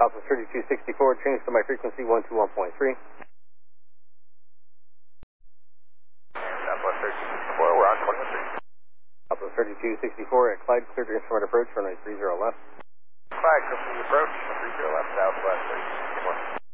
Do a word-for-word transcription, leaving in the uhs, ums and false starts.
Southwest thirty-two sixty-four, change to my frequency one two one point three. Southwest thirty-two sixty-four, we're on twenty-one three. Southwest thirty-two sixty-four at Clyde, clear to instrument approach, runway three zero left. Clyde, complete approach, three zero left, Southwest thirty-two sixty-four.